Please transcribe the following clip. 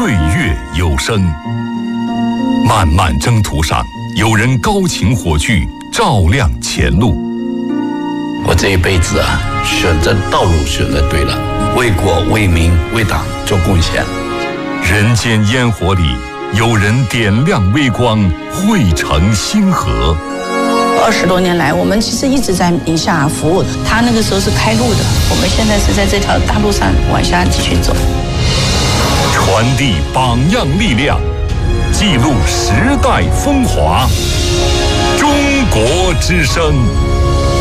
岁月有声。漫漫征途上，有人高擎火炬，照亮前路。 我这一辈子选择道路选择对了，为国为民为党做贡献。 人间烟火里，有人点亮微光，汇成星河。 20多年来，我们其实一直在宁夏服务。他那个时候是开路的，我们现在是在这条大路上往下继续走。 传递榜样力量，记录时代风华。中国之声。